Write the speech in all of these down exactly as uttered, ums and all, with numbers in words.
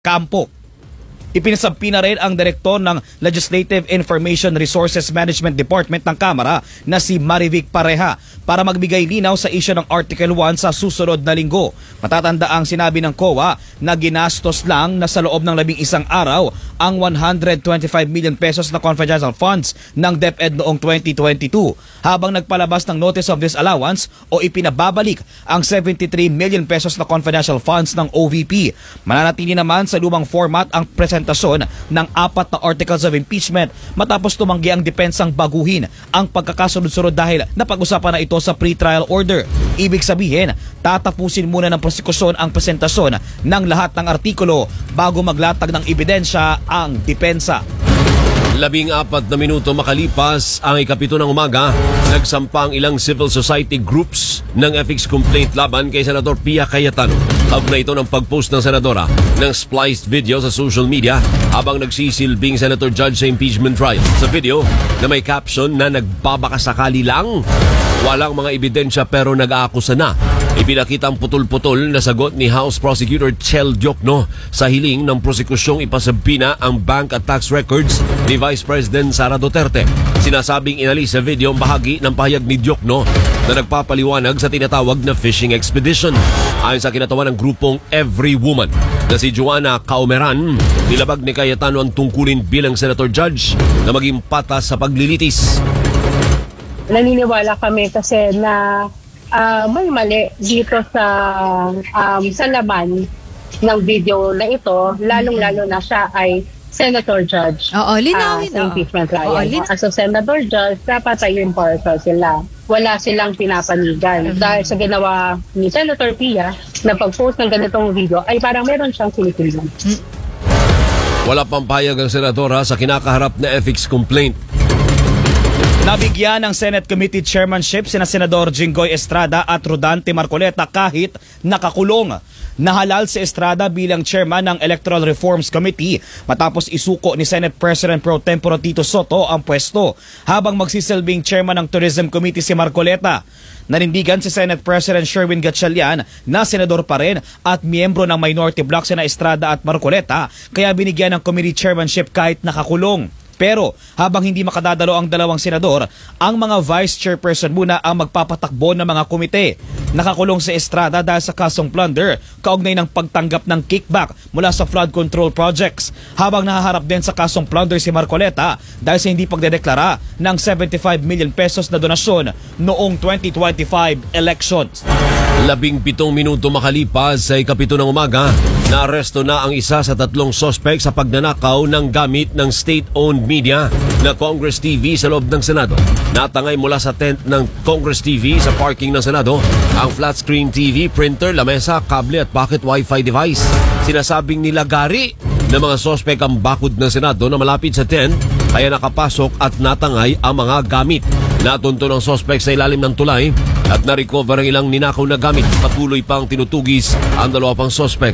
kampo. Ipinasampi na rin ang direktor ng Legislative Information Resources Management Department ng Kamara na si Marivic Pareha para magbigay linaw sa isyu ng Article one sa susunod na linggo. Matatanda ang sinabi ng C O A na ginastos lang na sa loob ng labing isang araw ang one hundred twenty-five million pesos na confidential funds ng DepEd noong twenty twenty-two habang nagpalabas ng notice of disallowance o ipinababalik ang seventy-three million pesos na confidential funds ng O V P. Mananatili naman sa lumang format ang presentasyon ng apat na articles of impeachment matapos tumanggi ang depensang baguhin ang pagkakasunod-sunod dahil napag-usapan na ito sa pre-trial order. Ibig sabihin, tatapusin muna ng prosekusyon ang presentasyon ng lahat ng artikulo bago maglatag ng ebidensya ang depensa. Labing apat na minuto makalipas ang ikapito ng umaga, nagsampa ang ilang civil society groups ng ethics complaint laban kay Senador Pia Cayetano. Kaugnay ito ng pag-post ng senadora ng spliced video sa social media habang nagsisilbing senator judge sa impeachment trial. Sa video na may caption na nagbabakasakali lang, walang mga ebidensya pero nag-aakusa na. Ipinakita ang putol-putol na sagot ni House Prosecutor Chel Diokno sa hiling ng prosekusyong ipasabina ang bank at tax records ni Vice President Sara Duterte. Sinasabing inalis sa video ang bahagi ng pahayag ni Diokno na nagpapaliwanag sa tinatawag na fishing expedition. Ayon sa kinatawan ng grupong Every Woman na si Joanna Caumeran, nilabag ni Cayetano ang tungkulin bilang senator judge na maging patas sa paglilitis. Naniniwala kami kasi na uh, may mali dito sa um, sa laman ng video na ito, lalong-lalo na siya ay senator judge. Oo, linawin. Uh, sa impeachment trial. Oo, lin- As a senator judge, dapat ay impartial sila. Wala silang pinapanigan. Mm-hmm. Dahil sa ginawa ni Senator Pia na pag-post ng ganitong video, ay parang meron siyang sinikilan. Mm-hmm. Wala pang payag ang senadora sa kinakaharap na ethics complaint. Nabigyan ng Senate Committee Chairmanship sina Senador Jinggoy Estrada at Rodante Marcoleta kahit nakakulong. Nahalal si Estrada bilang chairman ng Electoral Reforms Committee matapos isuko ni Senate President Pro Tempore Tito Soto ang pwesto habang magsisilbing chairman ng Tourism Committee si Marcoleta. Nanindigan si Senate President Sherwin Gatchalian na senador pa rin at miyembro ng minority bloc sina Estrada at Marcoleta kaya binigyan ng committee chairmanship kahit nakakulong. Pero habang hindi makadadalo ang dalawang senador, ang mga vice chairperson muna ang magpapatakbo ng mga komite. Nakakulong si Estrada dahil sa kasong plunder, kaugnay ng pagtanggap ng kickback mula sa flood control projects. Habang nahaharap din sa kasong plunder si Marcoleta dahil sa hindi pagdedeklara ng seventy-five million pesos na donasyon noong twenty twenty-five elections. Labing pitong minuto makalipas sa ikapito ng umaga, naaresto na ang isa sa tatlong sospek sa pagnanakaw ng gamit ng state-owned media na Congress T V sa loob ng Senado. Natangay mula sa tent ng Congress T V sa parking ng Senado ang flat screen T V, printer, lamesa, kable at pocket wifi device. Sinasabing nilagari ng mga sospek ang bakod ng Senado na malapit sa tent kaya nakapasok at natangay ang mga gamit. Natunto ng sospek sa ilalim ng tulay at na-recover ang ilang ninakaw na gamit. Patuloy pang tinutugis ang dalawa pang sospek.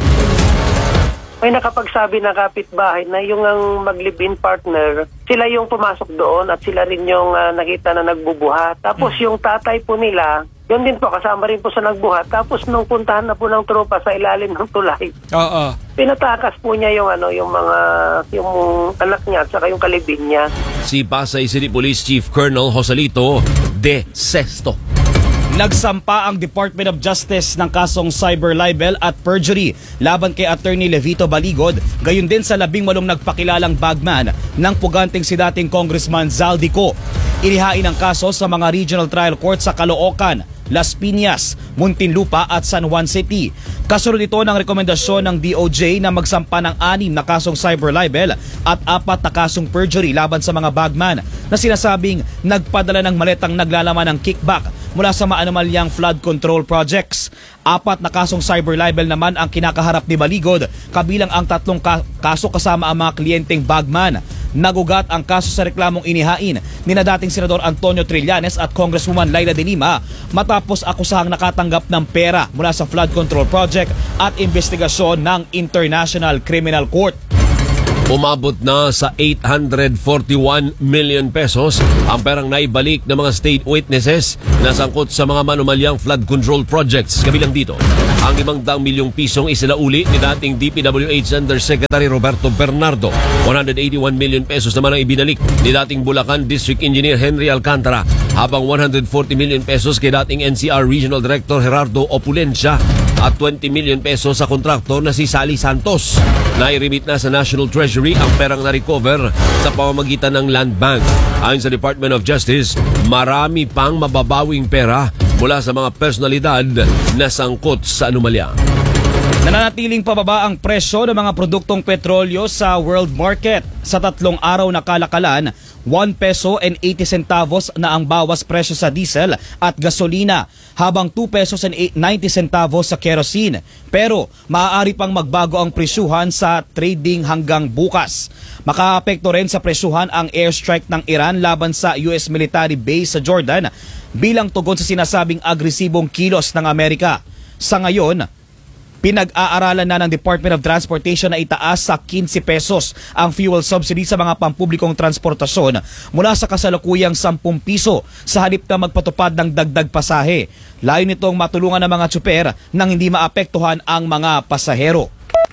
May nakapagsabi na kapitbahay na yung ang mag-live-in partner, sila yung pumasok doon at sila rin yung uh, nakita na nagbubuhat. Tapos yung tatay po nila, yun din po, kasama rin po sa nagbuhat. Tapos nung puntahan na po ng tropa sa ilalim ng tulay, Oo. pinatakas po niya yung ano, yung mga, yung anak niya at saka yung kalibin niya. Si Pasay City Police Chief Colonel Joselito De Sesto. Nagsampa ang Department of Justice ng kasong cyber libel at perjury laban kay Attorney Levito Baligod, gayon din sa labing walong nagpakilalang bagman ng puganting si dating Congressman Zaldico. Inihain ang kaso sa mga regional trial court sa Caloocan, Las Piñas, Muntinlupa at San Juan City. Kasunod ito ng rekomendasyon ng D O J na magsampa ng anim na kasong cyber libel at apat na kasong perjury laban sa mga bagman na sinasabing nagpadala ng maletang naglalaman ng kickback mula sa maanomalyang flood control projects. Apat na kasong cyber libel naman ang kinakaharap ni Baligod, kabilang ang tatlong ka- kaso kasama ang mga kliyenteng bagman. Nagugat ang kaso sa reklamong inihain ni na dating Senador Antonio Trillanes at Congresswoman Laila de Lima matapos akusahang nakatanggap ng pera mula sa flood control project at investigasyon ng International Criminal Court. Umabot na sa eight hundred forty-one million pesos ang perang naibalik ng mga state witnesses na sangkot sa mga manumalyang flood control projects. Kabilang dito Ang limang daang milyong pisong isilauli ni dating D P W H Undersecretary Roberto Bernardo. one hundred eighty-one million pesos naman ang ibinalik ni dating Bulacan District Engineer Henry Alcantara, habang one hundred forty million pesos kay dating N C R Regional Director Gerardo Opulencia at twenty million pesos sa kontraktor na si Sally Santos. Nairemit na sa National Treasury ang perang na-recover sa pamamagitan ng Land Bank. Ayon sa Department of Justice, marami pang mababawing pera mula sa mga personalidad na sangkot sa anomalya. Nananatiling pababa ang presyo ng mga produktong petrolyo sa world market. Sa tatlong araw na kalakalan, one peso and eighty centavos na ang bawas presyo sa diesel at gasolina, habang two pesos and ninety centavos sa kerosene. Pero maaari pang magbago ang presyuhan sa trading hanggang bukas. Makaapekto rin sa presyuhan ang airstrike ng Iran laban sa U S military base sa Jordan bilang tugon sa sinasabing agresibong kilos ng Amerika. Sa ngayon, pinag-aaralan na ng Department of Transportation na itaas sa fifteen pesos ang fuel subsidy sa mga pampublikong transportasyon mula sa kasalukuyang ten piso sa halip na magpatupad ng dagdag pasahe. Layo nitong matulungan ng mga tsuper nang hindi maapektuhan ang mga pasahero.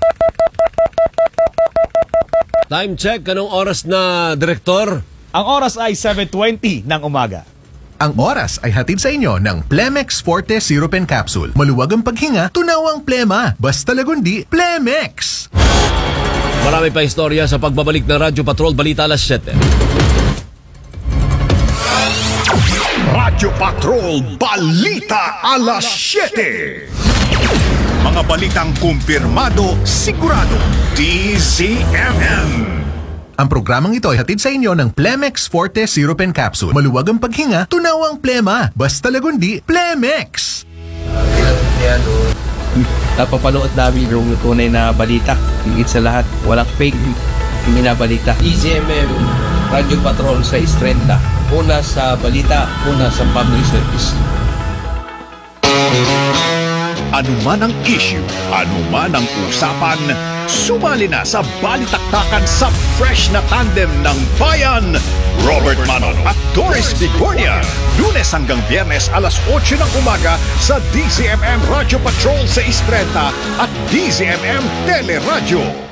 Time check, anong oras na, Direktor? Ang oras ay seven twenty ng umaga. Ang oras ay hatid sa inyo ng Plemex Forte Syrup and Capsule. Maluwag ang paghinga, tunaw ang plema. Basta lagundi, Plemex! Marami pa istorya sa pagbabalik ng Radyo Patrol Balita alas siyete. Radyo Patrol Balita alas siyete. Mga balitang kumpirmado, sigurado. D Z M M. Ang programang ito ay hatid sa inyo ng Plemex Forte Syrup and Capsule. Maluwag ang paghinga, tunaw ang plema. Basta lagundi, Plemex! Napapanood namin yung tunay na balita. Higit sa lahat, walang fake yung binabalita. D Z M M, Radyo Patrol sa Istrenta. Una sa balita, una sa public service. Ano man ang issue, ano man ang usapan, sumali na sa balitaktakan sa fresh na tandem ng bayan, Robert Manon at Doris Bigornia. Lunes hanggang Biyernes alas otso ng umaga sa D Z M M Radio Patrol sa Istrenta at D Z M M Teleradyo.